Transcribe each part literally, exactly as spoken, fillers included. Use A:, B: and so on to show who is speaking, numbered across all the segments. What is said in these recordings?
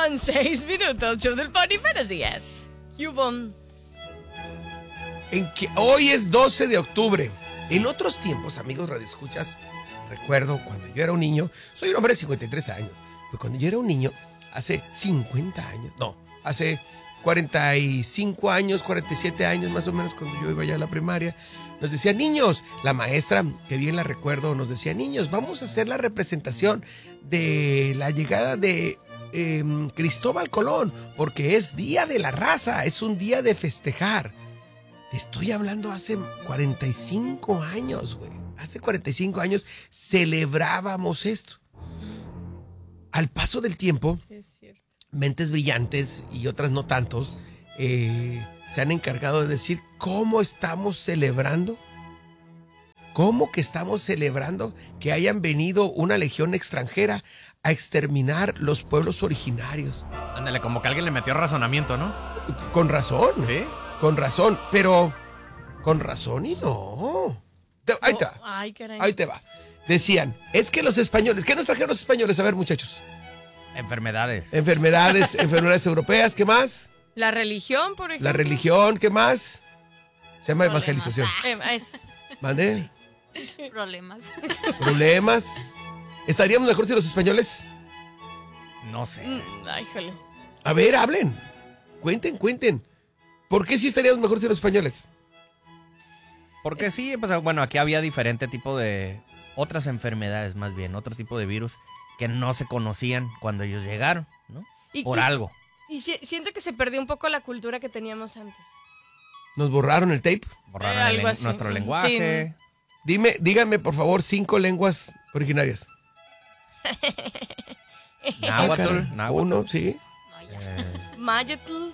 A: con seis minutos. Show del Pony, buenos días. Yubon.
B: En que hoy es doce de octubre. En otros tiempos, amigos radioescuchas, recuerdo cuando yo era un niño, soy un hombre de cincuenta y tres años, pero cuando yo era un niño, hace cincuenta años, no, hace cuarenta y cinco años, cuarenta y siete años más o menos, cuando yo iba ya a la primaria, nos decía, niños, la maestra, que bien la recuerdo, nos decía, niños, vamos a hacer la representación de la llegada de eh, Cristóbal Colón, porque es Día de la Raza, es un día de festejar. Estoy hablando hace cuarenta y cinco años, güey. Hace cuarenta y cinco años celebrábamos esto. Al paso del tiempo, sí, es cierto, mentes brillantes y otras no tantos eh, se han encargado de decir cómo estamos celebrando, cómo que estamos celebrando que hayan venido una legión extranjera a exterminar los pueblos originarios.
C: Ándale, como que alguien le metió razonamiento, ¿no?
B: Con razón.
C: ¿Sí?
B: Con razón, pero con razón y no. Te, ahí te va.
A: Oh, ay, caray.
B: Ahí te va. Decían, es que los españoles, ¿qué nos trajeron los españoles? A ver, muchachos.
C: Enfermedades.
B: Enfermedades, enfermedades europeas, ¿qué más?
A: La religión, por ejemplo.
B: La religión, ¿qué más? Se llama
D: Problemas.
B: evangelización.
A: Eh, es-
B: ¿Mande?
D: Problemas.
B: Problemas. ¿Estaríamos mejor si los españoles?
C: No sé.
A: Mm, Ay, jole.
B: A ver, hablen. Cuenten, cuenten. ¿Por qué sí estaríamos mejor si los españoles?
C: Porque sí, pues bueno, aquí había diferente tipo de otras enfermedades, más bien, otro tipo de virus que no se conocían cuando ellos llegaron, ¿no?
A: Y-
C: Por
A: y-
C: algo.
A: Y si- siento que se perdió un poco la cultura que teníamos antes.
B: ¿Nos borraron el tape?
C: Borraron
A: Eh,
C: el
A: algo
C: len-
A: así.
C: nuestro
A: Sí,
C: lenguaje.
B: Dime, díganme, por favor, cinco lenguas originarias. Ah,
C: Náhuatl,
B: caray.
C: náhuatl.
B: Uno, sí.
D: No, ya.
C: Eh,
A: Mayatl.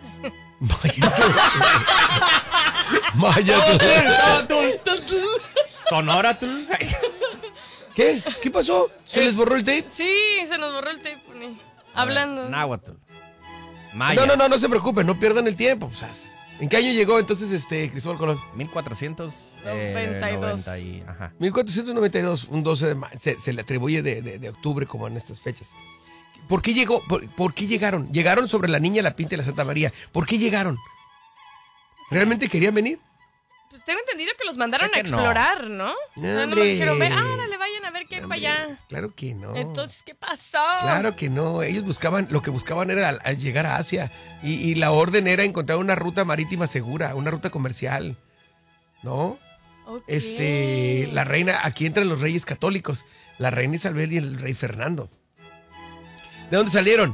B: Mayatl.
C: Sonoratl.
B: ¿Qué? ¿Qué pasó? ¿Se les borró el tape?
A: Sí, se nos borró el tape. Pony. Hablando.
C: Náhuatl. Maya.
B: No, no, no, no se preocupen, no pierdan el tiempo. O sea, ¿en qué año llegó entonces este Cristóbal Colón?
C: mil cuatrocientos
A: noventa y dos.
C: noventa y- ajá.
B: mil cuatrocientos noventa y dos, un doce de mayo, se, se le atribuye de, de, de octubre como en estas fechas. ¿Por qué llegó? Por, por qué llegaron? Llegaron sobre la Niña, la Pinta y la Santa María. ¿Por qué llegaron? ¿Realmente querían venir?
A: Pues tengo entendido que los mandaron
C: Sé que
A: a explorar, ¿no? O sea, no
B: Hombre.
A: me dijeron, ve, árale, vayan a ver qué hay para
B: Hombre,
A: allá.
B: Claro que no.
A: Entonces, ¿qué pasó?
B: Claro que no, ellos buscaban, lo que buscaban era al- al llegar a Asia y, y la orden era encontrar una ruta marítima segura, una ruta comercial, ¿no?
A: Ok.
B: Este, la reina, aquí entran los reyes católicos, la reina Isabel y el rey Fernando. ¿De dónde salieron?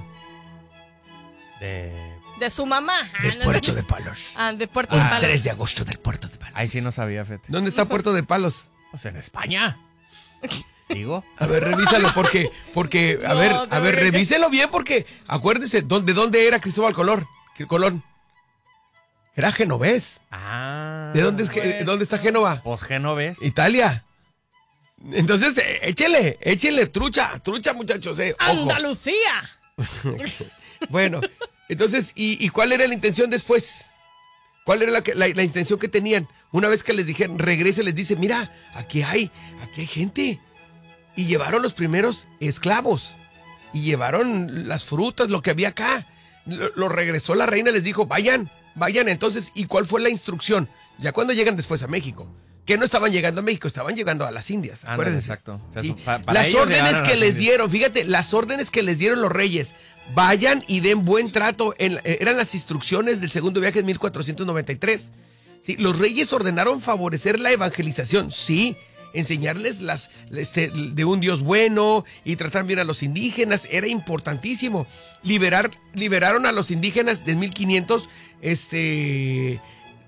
C: De...
A: De su mamá. Ah,
B: Del
A: no,
B: Puerto
A: no.
B: de Palos.
A: Ah, de Puerto
B: El
A: de Palos.
B: tres de agosto del Puerto de Palos.
C: Ahí sí no sabía, Fete.
B: ¿Dónde está Puerto de Palos?
C: Pues en España. Digo.
B: A ver, revísalo porque, porque, a
A: No,
B: ver,
A: te
B: a ver,
A: voy a-
B: revíselo bien porque, acuérdese, ¿dónde, dónde era Cristóbal Colón? Colón? Era genovés.
C: Ah.
B: ¿De dónde, es, Ge-
A: Puerto.
B: dónde está Génova?
C: Pues Genovés.
B: Italia. Entonces, eh, échele, échele trucha, trucha muchachos, eh. Ojo.
A: ¡Andalucía!
B: Bueno, entonces, ¿y, y cuál era la intención después? ¿Cuál era la, que- la, la intención que tenían? Una vez que les dijeron, regrese, les dice, mira, aquí hay, aquí hay gente. Y llevaron los primeros esclavos. Y llevaron las frutas, lo que había acá. Lo, lo regresó la reina, les dijo, vayan, vayan. Entonces, ¿y cuál fue la instrucción? Ya cuando llegan después a México. Que no estaban llegando a México, estaban llegando a las Indias.
C: Ándale,
B: Acuérdense.
C: exacto. O sea,
B: Sí.
C: su- pa- para
B: Las
C: ellos
B: órdenes
C: llegaron a
B: que
C: las
B: les
C: Indias.
B: dieron, fíjate, las órdenes que les dieron los reyes, vayan y den buen trato, en, eh, eran las instrucciones del segundo viaje de mil cuatrocientos noventa y tres. Sí, los reyes ordenaron favorecer la evangelización, sí, enseñarles las, este, de un Dios bueno y tratar bien a los indígenas, era importantísimo. Liberar, liberaron a los indígenas de mil quinientos, este...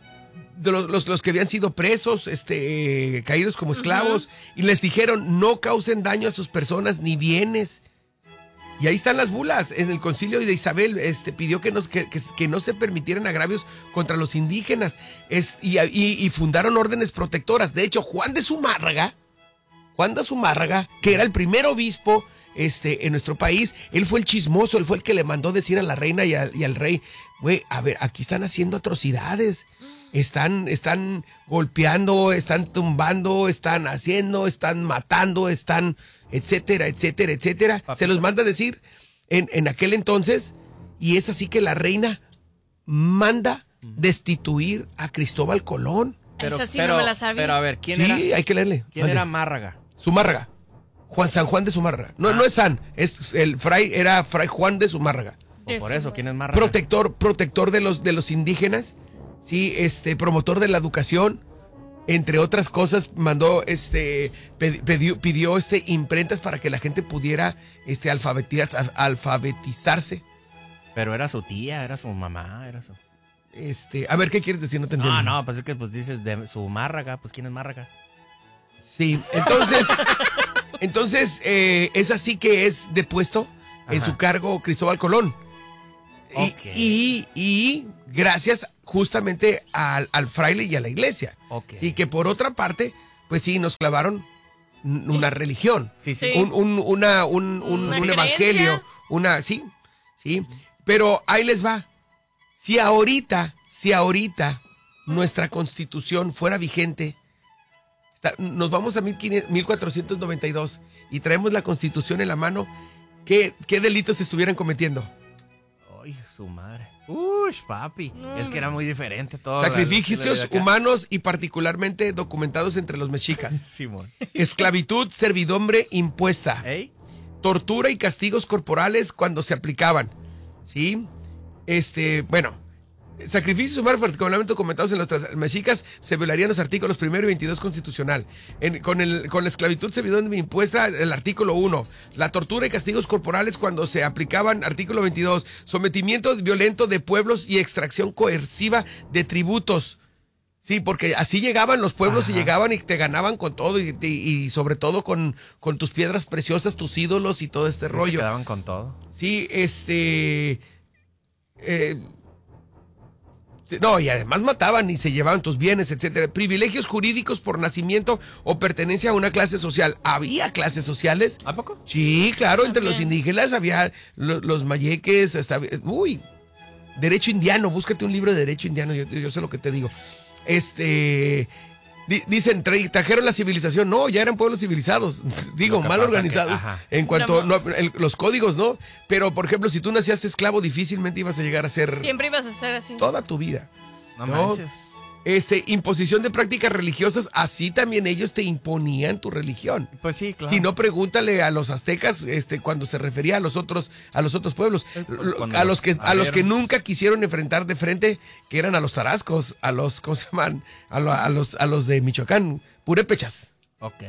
B: de los, los, los que habían sido presos, este, eh, caídos como esclavos, uh-huh. Y les dijeron, no causen daño a sus personas ni bienes. Y ahí están las bulas. En el concilio de Isabel este, pidió que, nos, que, que, que no se permitieran agravios contra los indígenas. Es, y, y, y fundaron órdenes protectoras. De hecho, Juan de Zumárraga, Juan de Zumárraga, que era el primer obispo este, en nuestro país, él fue el chismoso, él fue el que le mandó decir a la reina y, a, y al rey, güey, a ver, aquí están haciendo atrocidades. Están, están golpeando, están tumbando, están haciendo, están matando, están, etcétera, etcétera, etcétera. Se los manda a decir en, en aquel entonces Y es así que la reina manda destituir a Cristóbal Colón.
A: Esa sí no me la sabía.
C: Pero a ver, ¿quién
B: Sí,
C: era?
B: hay que leerle.
C: ¿Quién
B: Mande.
C: era Márraga?
B: Zumárraga. Juan San Juan de Zumárraga. No,
C: Ah.
B: no es San, es el fray, era Fray Juan de Zumárraga.
C: Pues por eso, ¿quién es Márraga?
B: Protector, protector de los, de los indígenas, sí, este, promotor de la educación, entre otras cosas, mandó, este, pedi- pidió, pidió, este, imprentas para que la gente pudiera, este, alfabetizar- alfabetizarse.
C: Pero era su tía, era su mamá, era su...
B: Este, a ver, ¿qué quieres decir? No te entiendo.
C: No, no, pues es que pues dices de su Márraga, pues ¿quién es Márraga?
B: Sí, entonces, entonces eh, es así que es depuesto en
C: Ajá.
B: su cargo Cristóbal Colón. Y,
C: Ok.
B: y, y gracias justamente al, al fraile y a la iglesia.
C: Ok.
B: Sí, que por otra parte, pues sí, nos clavaron n- una religión,
C: Sí, sí.
A: Sí.
B: un, un- una, un, un-
A: Una
B: un
A: creencia.
B: evangelio, una, sí, sí. Pero ahí les va. Si ahorita, si ahorita nuestra constitución fuera vigente, está- nos vamos a mil quinientos mil cuatrocientos noventa y dos y traemos la constitución en la mano, ¿qué, qué delitos estuvieran cometiendo?
C: Ay, su madre. Ush, papi.
A: No,
C: Es que era muy diferente todo.
B: Sacrificios humanos y particularmente documentados entre los mexicas.
C: Simón.
B: Esclavitud, servidumbre impuesta.
C: ¿Ey?
B: Tortura y castigos corporales cuando se aplicaban. ¿Sí? Este, bueno, sacrificios humanos particularmente documentados en los tras- mexicas se violarían los artículos primero y veintidós constitucional. En- con, el, con la esclavitud servidumbre impuesta, el artículo uno. La tortura y castigos corporales cuando se aplicaban, artículo veintidós. Sometimiento violento de pueblos y extracción coerciva de tributos. Sí, porque así llegaban los pueblos
C: Ajá.
B: y llegaban y te ganaban con todo y, y- y sobre todo con, con tus piedras preciosas, tus ídolos y todo este
C: Sí,
B: rollo.
C: Se quedaban con todo.
B: Sí, este... eh, no, y además mataban y se llevaban tus bienes, etcétera. Privilegios jurídicos por nacimiento o pertenencia a una clase social. ¿Había clases sociales?
C: ¿A poco?
B: Sí, claro, entre
A: También.
B: los indígenas había lo- los mayeques, hasta... Uy, derecho indiano, búscate un libro de derecho indiano, yo, yo sé lo que te digo. Este... di- Dicen, tra- trajeron la civilización. No, ya eran pueblos civilizados. Digo,
C: Lo que
B: mal
C: pasa que-
B: organizados
C: ajá.
B: en cuanto
A: No,
B: no, el- los códigos, ¿no? Pero, por ejemplo, si tú nacías esclavo, difícilmente ibas a llegar a ser
A: Siempre ibas a ser así.
B: toda tu vida.
C: No,
B: No.
C: manches.
B: Este, imposición de prácticas religiosas, así también ellos te imponían tu religión.
C: Pues sí, claro.
B: Si no, pregúntale a los aztecas, este, cuando se refería a los otros, a los otros pueblos,
C: Eh,
B: Lo-
C: cuando
B: a
C: los
B: los que, a los que
C: abrieron.
B: nunca quisieron enfrentar de frente, que eran a los tarascos, a los, ¿cómo se llaman? A, lo- a los, a los de Michoacán, purépechas.
C: Ok.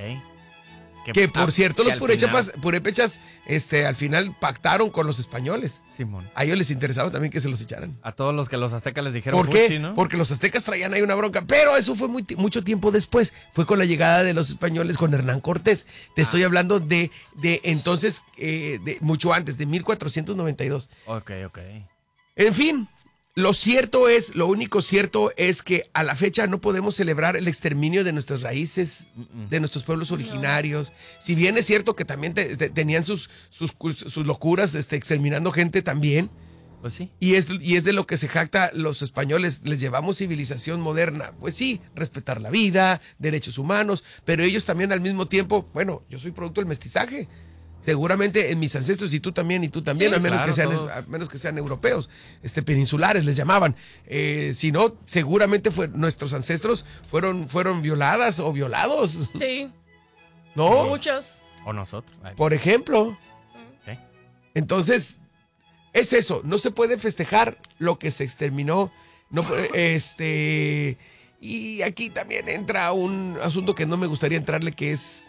B: Que por
C: ah,
B: cierto,
C: que
B: los
C: al
B: purépechas,
C: final-
B: purépechas, este, al final pactaron con los españoles.
C: Simón.
B: A ellos les interesaba también que se los echaran.
C: A todos los que los aztecas les dijeron
B: ¿Por qué?
C: fuchi, ¿no?
B: Porque los aztecas traían ahí una bronca, pero eso fue muy, ti- mucho tiempo después. Fue con la llegada de los españoles con Hernán Cortés. Te estoy hablando de, de entonces, eh, de mucho antes, de mil cuatrocientos noventa y dos.
C: Ok, ok.
B: En fin, lo cierto es, lo único cierto es que a la fecha no podemos celebrar el exterminio de nuestras raíces, de nuestros pueblos originarios. Si bien es cierto que también te- te- tenían sus, sus, sus locuras, este, exterminando gente también.
C: Pues sí.
B: Y es, y es de lo que se jacta los españoles, les llevamos civilización moderna. Pues sí, respetar la vida, derechos humanos, pero ellos también al mismo tiempo, bueno, yo soy producto del mestizaje. Seguramente en mis ancestros, y tú también, y tú también,
C: Sí,
B: a, menos
C: claro,
B: que sean,
C: todos.
B: a menos que sean europeos, este, peninsulares les llamaban. Eh, si no, seguramente fue, nuestros ancestros fueron, fueron violadas o violados,
A: Sí,
B: ¿no?
A: muchos.
C: O nosotros. Ay,
B: Por ejemplo.
C: sí.
B: Entonces, es eso, no se puede festejar lo que se exterminó. No, puede- este, y aquí también entra un asunto que no me gustaría entrarle, que es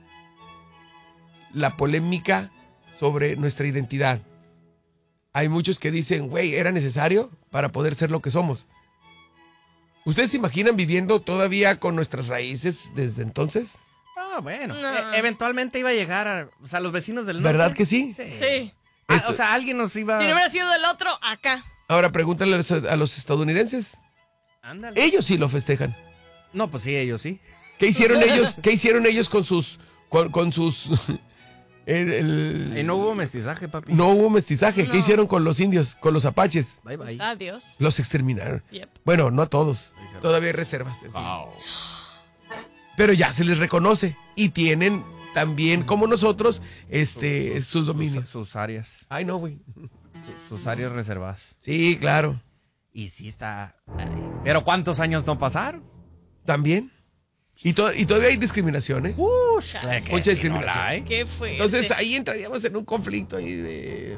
B: la polémica sobre nuestra identidad. Hay muchos que dicen, güey, ¿era necesario para poder ser lo que somos? ¿Ustedes se imaginan viviendo todavía con nuestras raíces desde entonces?
C: Ah, bueno.
A: No.
C: E- eventualmente iba a llegar a, o sea, los vecinos del norte.
B: ¿Verdad que sí?
C: Sí.
A: Sí.
C: Ah,
B: Esto-
C: o sea, alguien nos iba...
A: Si no hubiera sido del otro, acá.
B: Ahora pregúntale a los, a los estadounidenses.
C: Ándale.
B: Ellos sí lo festejan.
C: No, pues sí, ellos sí.
B: ¿Qué hicieron ellos? ¿Qué hicieron ellos con sus con, con sus el- el-
C: Y no hubo mestizaje, papi.
B: no hubo mestizaje? ¿Qué
A: No.
B: hicieron con los indios, con los apaches?
C: Bye, bye.
A: Pues, adiós.
B: Los exterminaron.
A: Yep.
B: Bueno, no a todos.
C: Fíjate.
B: Todavía hay reservas. en fin.
C: Wow.
B: Pero ya se les reconoce y tienen también como nosotros este sus dominios.
C: Sus, sus áreas.
B: Ay, no, güey.
C: Su- sus áreas reservadas.
B: Sí, claro.
C: Y sí está... ay, pero ¿cuántos años no pasaron?
B: También. Y, to- y todavía hay discriminación, ¿eh?
C: Ush, claro que
B: Mucha
C: sí,
B: discriminación.
C: no la hay.
A: ¿Qué fue?
B: Entonces ahí entraríamos en un conflicto ahí de...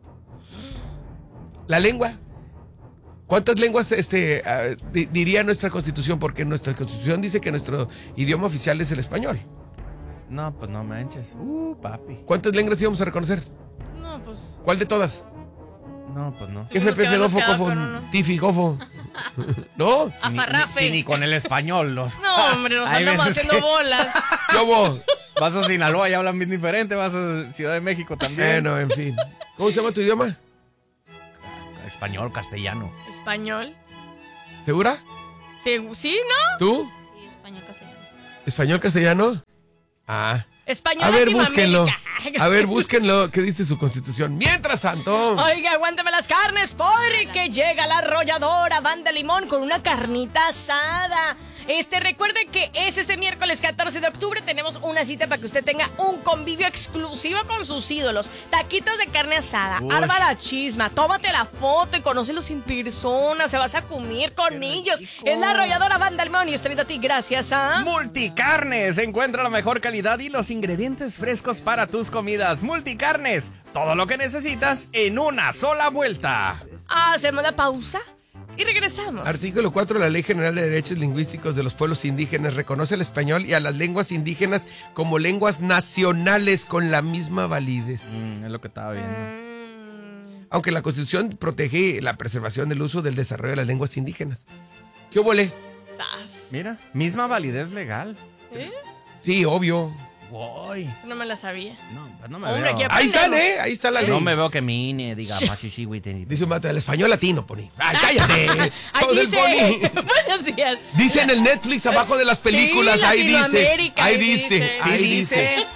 B: La lengua. ¿Cuántas lenguas este, uh, di- diría nuestra Constitución? Porque nuestra Constitución dice que nuestro idioma oficial es el español.
C: No, pues no manches. Uh, papi.
B: ¿Cuántas lenguas íbamos a reconocer?
A: No, pues.
B: ¿Cuál de todas?
C: No, pues no.
B: ¿Qué
A: Tuvimos
B: fue,
A: que
B: Pepe,
A: habernos
B: Dofo,
A: quedado
B: Cofo,
A: con uno.
B: Tifi, Gofo? ¿No?
C: Ni,
A: Afarrafe.
C: ni- sí, ni con el español los...
A: No, hombre, nos
C: Hay
A: andamos
C: veces
A: haciendo
C: que
A: bolas.
B: ¿Cómo?
C: Vas a Sinaloa y hablan bien diferente, vas a Ciudad de México también.
B: Bueno, en fin. ¿Cómo se llama tu idioma?
C: Español, castellano.
A: ¿Español?
B: ¿Segura?
A: Sí, ¿sí, no?
B: ¿Tú?
D: Sí, español castellano.
B: ¿Español castellano? Ah.
A: Español
B: A ver,
A: Latinoamérica.
B: búsquenlo. A ver, búsquenlo. ¿Qué dice su Constitución? Mientras tanto...
A: Oiga, aguántame las carnes porque llega la arrolladora Banda Limón con una carnita asada. Este, recuerden que es este miércoles catorce de octubre. Tenemos una cita para que usted tenga un convivio exclusivo con sus ídolos. Taquitos de carne asada,
C: Uy.
A: arma la chisma, tómate la foto y conócelos en persona. Se vas a comer con ellos. Es la arrolladora Banda Limón y estoy a ti gracias a...
C: Multicarnes, encuentra la mejor calidad y los ingredientes frescos para tus comidas. Multicarnes, todo lo que necesitas en una sola vuelta.
A: Hacemos la pausa y regresamos.
B: Artículo cuatro de la Ley General de Derechos Lingüísticos de los Pueblos Indígenas reconoce el español y a las lenguas indígenas como lenguas nacionales con la misma validez.
C: Mm, es lo que estaba viendo.
A: Mm.
B: Aunque la Constitución protege la preservación del uso del desarrollo de las lenguas indígenas. ¿Qué obole?
A: Sas.
C: Mira, misma validez legal.
A: ¿Eh?
B: Sí, obvio.
C: Voy.
A: No me la sabía.
C: No, pues no me
A: Hombre,
C: veo.
A: aquí
B: Ahí están,
A: aprendemos.
B: ¿eh? Ahí está la ley.
C: No me veo que mi I N E diga Mashishiwiti.
B: Dice un vato, el español latino, Pony. ¡Ay, cállate!
A: Ahí
B: Show del
A: dice.
B: Pony.
A: Buenos días.
B: Dice en el Netflix, abajo de las películas,
A: Sí,
B: ahí dice.
A: Latinoamérica,
B: Ahí
A: ahí
B: dice.
A: dice.
B: Ahí
C: Sí,
B: dice.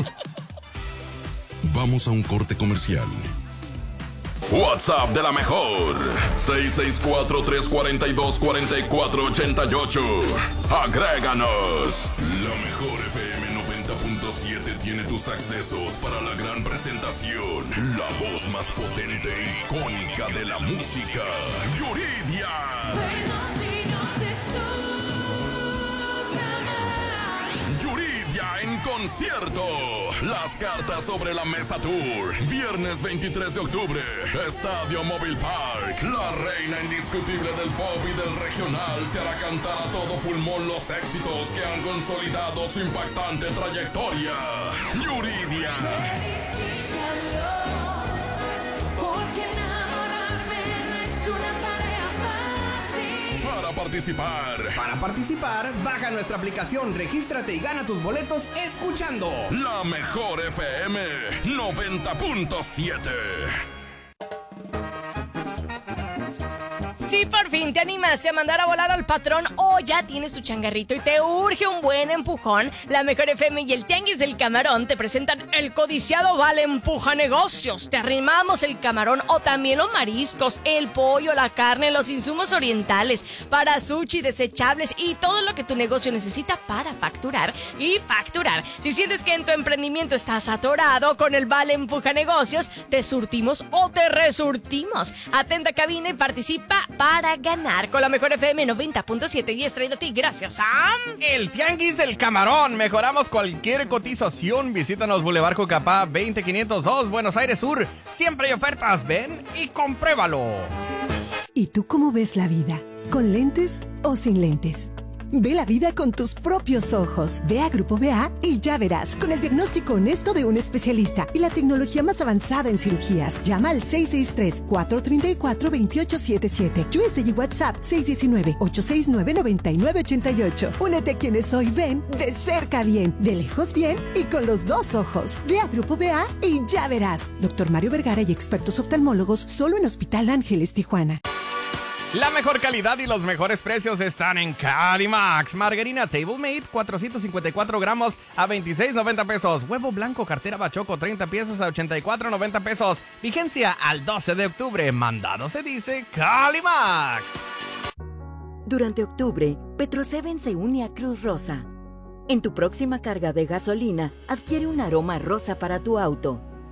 E: Vamos a un corte comercial. WhatsApp de la mejor. seis seis cuatro, tres cuatro dos, cuatro cuatro ocho ocho. Agréganos. La mejor F M noventa punto siete tiene tus accesos para la gran presentación. La voz más potente e icónica de la música. Yuridia. Yuridia en concierto. Las cartas sobre la mesa tour. Viernes veintitrés de octubre. Estadio Móvil Park. La reina indiscutible del pop y del regional te hará cantar a todo pulmón los éxitos que han consolidado su impactante trayectoria. Yuridia. Para participar,
F: Para participar, baja nuestra aplicación, regístrate y gana tus boletos escuchando
E: la mejor F M noventa punto siete.
A: Si por fin te animaste a mandar a volar al patrón o ya tienes tu changarrito y te urge un buen empujón, la Mejor F M y el Tianguis del Camarón te presentan el codiciado Vale Empuja Negocios. Te arrimamos el camarón o también los mariscos, el pollo, la carne, los insumos orientales, para sushi, desechables y todo lo que tu negocio necesita para facturar y facturar. Si sientes que en tu emprendimiento estás atorado, con el Vale Empuja Negocios te surtimos o te resurtimos. Atenta cabina y participa para ganar con la Mejor F M noventa punto siete y es traído a ti gracias a...
C: El Tianguis del Camarón. Mejoramos cualquier cotización. Visítanos Boulevard Jocapá veinte quinientos dos, Buenos Aires Sur. Siempre hay ofertas. Ven y compruébalo.
G: ¿Y tú cómo ves la vida? ¿Con lentes o sin lentes? Ve la vida con tus propios ojos. Ve a Grupo B A y ya verás, con el diagnóstico honesto de un especialista y la tecnología más avanzada en cirugías. Llama al seis seis tres, cuatro tres cuatro, dos ocho siete siete. U S y WhatsApp seis uno nueve, ocho seis nueve, nueve nueve ocho ocho. Únete a quienes hoy ven de cerca bien, de lejos bien y con los dos ojos. Ve a Grupo B A y ya verás. Doctor Mario Vergara y expertos oftalmólogos solo en Hospital Ángeles, Tijuana.
C: La mejor calidad y los mejores precios están en Calimax. Margarina Table Made, cuatrocientos cincuenta y cuatro gramos a veintiséis noventa pesos. Huevo blanco cartera Bachoco, treinta piezas a ochenta y cuatro noventa pesos. Vigencia al doce de octubre. Mandado se dice Calimax.
H: Durante octubre, Petroseven se une a Cruz Rosa. En tu próxima carga de gasolina, adquiere un aroma rosa para tu auto.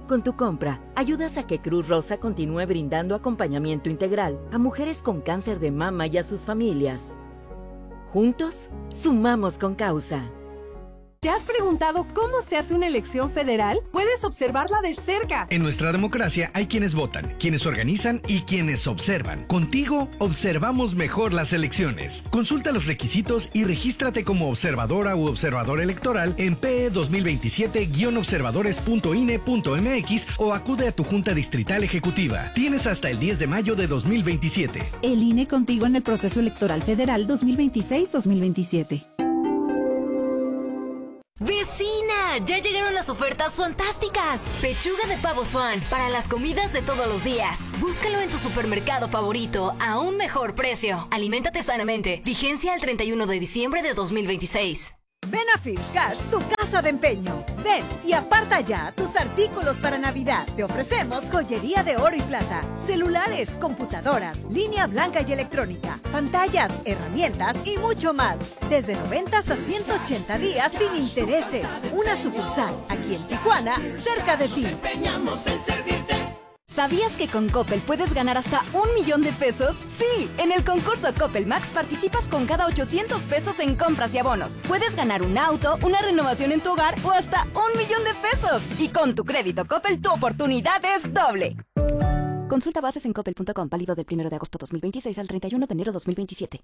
H: Con tu compra, ayudas a que Cruz Rosa continúe brindando acompañamiento integral a mujeres con cáncer de mama y a sus familias. Juntos, sumamos con causa.
D: ¿Te has preguntado cómo se hace una elección federal? Puedes observarla de cerca.
I: En nuestra democracia hay quienes votan, quienes organizan y quienes observan. Contigo, observamos mejor las elecciones. Consulta los requisitos y regístrate como observadora u observador electoral en P E dos mil veintisiete guion observadores punto I N E punto M X o acude a tu Junta Distrital Ejecutiva. Tienes hasta el diez de mayo de dos mil veintisiete.
J: El I N E contigo en el proceso electoral federal dos mil veintiséis dos mil veintisiete.
K: ¡Vecina! ¡Ya llegaron las ofertas fantásticas! Pechuga de pavo Swan para las comidas de todos los días. Búscalo en tu supermercado favorito a un mejor precio. Aliméntate sanamente. Vigencia el treinta y uno de diciembre de dos mil veintiséis.
L: Ven a First Cash, tu casa de empeño. Ven y aparta ya tus artículos para Navidad. Te ofrecemos joyería de oro y plata, celulares, computadoras, línea blanca y electrónica, pantallas, herramientas y mucho más. Desde noventa hasta ciento ochenta días sin intereses. Una sucursal aquí en Tijuana, cerca de ti.
M: Empeñamos en servirte.
D: ¿Sabías que con Coppel puedes ganar hasta un millón de pesos? Sí, en el concurso Coppel Max participas con cada ochocientos pesos en compras y abonos. Puedes ganar un auto, una renovación en tu hogar o hasta un millón de pesos. Y con tu crédito Coppel, tu oportunidad es doble.
J: Consulta bases en coppel punto com, válido del primero de agosto dos mil veintiséis al treinta y uno de enero dos mil veintisiete.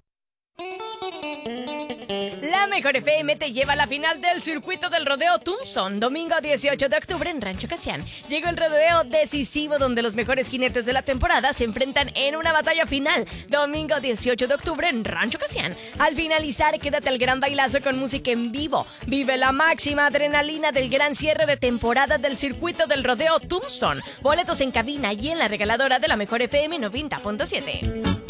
A: La Mejor F M te lleva a la final del circuito del rodeo Tombstone, domingo dieciocho de octubre en Rancho Casián. Llegó el rodeo decisivo donde los mejores jinetes de la temporada se enfrentan en una batalla final, domingo dieciocho de octubre en Rancho Casián. Al finalizar, quédate al gran bailazo con música en vivo. Vive la máxima adrenalina del gran cierre de temporada del circuito del rodeo Tombstone. Boletos en cabina y en la regaladora de la Mejor F M noventa punto siete.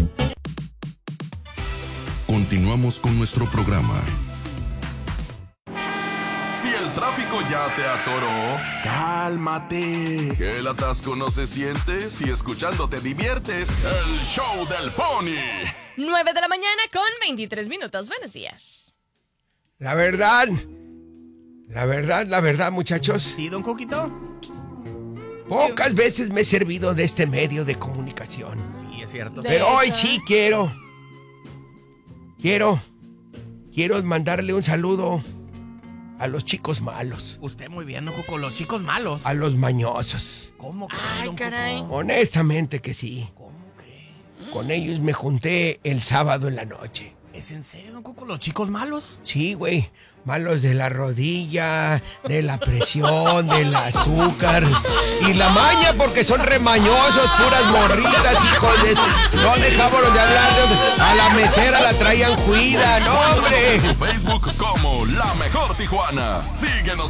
E: Continuamos con nuestro programa. Si el tráfico ya te atoró, cálmate. Que el atasco no se siente si escuchando te diviertes. El show del Pony.
A: nueve de la mañana con veintitrés minutos. Buenos días.
B: La verdad, la verdad, la verdad, muchachos.
C: ¿Sí, don Coquito?
B: Pocas veces me he servido de este medio de comunicación.
C: Sí, es cierto.
B: Pero hoy sí quiero... Quiero, quiero mandarle un saludo a los chicos malos.
C: Usted muy bien, ¿no, Coco? Los chicos malos.
B: A los mañosos.
C: ¿Cómo cree,
A: Ay,
C: don
A: caray.
C: Coco?
B: Honestamente que sí.
C: ¿Cómo cree?
B: Con ellos me junté el sábado en la noche.
C: ¿Es en serio, don Coco? ¿Los chicos malos?
B: Sí, güey. Malos de la rodilla, de la presión, del azúcar y la maña, porque son remañosos, puras morritas, hijos de... No dejábamos de hablar de... A la mesera la traían juida, no, hombre.
E: Facebook como La Mejor Tijuana. Síguenos